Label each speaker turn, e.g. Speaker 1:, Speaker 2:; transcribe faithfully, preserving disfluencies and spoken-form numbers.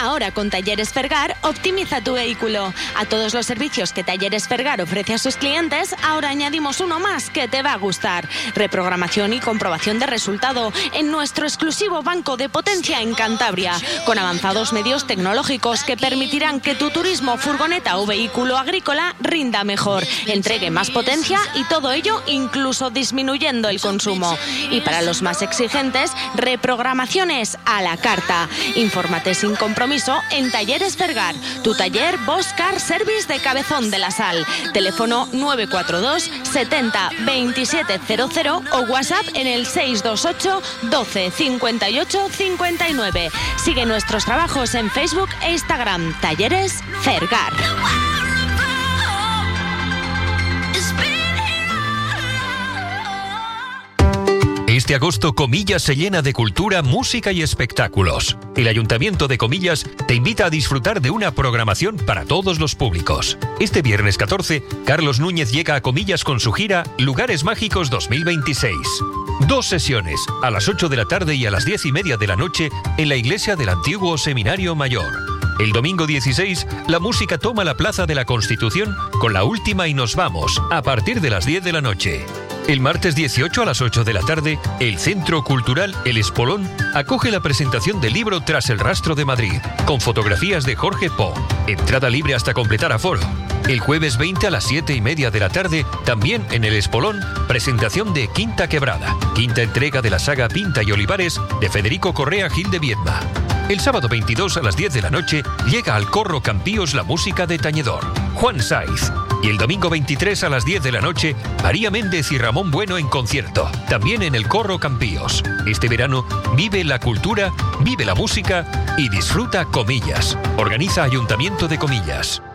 Speaker 1: Ahora con Talleres Fergar, optimiza tu vehículo. A todos los servicios que Talleres Fergar ofrece a sus clientes, ahora añadimos uno más que te va a gustar. Reprogramación y comprobación de resultado en nuestro exclusivo banco de potencia en Cantabria, con avanzados medios tecnológicos que permitirán que tu turismo, furgoneta o vehículo agrícola rinda mejor, entregue más potencia y todo ello incluso disminuyendo el consumo. Y para los más exigentes, reprogramaciones a la carta. Infórmate sin compromiso en Talleres Fergar, tu taller Bosch Car Service de Cabezón de la Sal. Teléfono nueve cuatro dos setenta veintisiete cero cero o WhatsApp en el seis dos ocho doce cincuenta y ocho cincuenta y nueve. Sigue nuestros trabajos en Facebook e Instagram. Talleres Fergar.
Speaker 2: Este agosto, Comillas se llena de cultura, música y espectáculos. El Ayuntamiento de Comillas te invita a disfrutar de una programación para todos los públicos. Este viernes catorce, Carlos Núñez llega a Comillas con su gira Lugares Mágicos dos mil veintiséis. Dos sesiones, a las ocho de la tarde y a las diez y media de la noche, en la iglesia del antiguo Seminario Mayor. El domingo dieciséis, la música toma la Plaza de la Constitución con La Última y Nos Vamos, a partir de las diez de la noche. El martes dieciocho a las ocho de la tarde, el Centro Cultural El Espolón acoge la presentación del libro Tras el Rastro de Madrid, con fotografías de Jorge Po. Entrada libre hasta completar aforo. El jueves veinte a las siete y media de la tarde, también en El Espolón, presentación de Quinta Quebrada, quinta entrega de la saga Pinta y Olivares de Federico Correa Gil de Viedma. El sábado veintidós a las diez de la noche llega al Corro Campíos la música de Tañedor, Juan Saiz. Y el domingo veintitrés a las diez de la noche, María Méndez y Ramón Bueno en concierto, también en el Corro Campíos. Este verano, vive la cultura, vive la música y disfruta Comillas. Organiza Ayuntamiento de Comillas.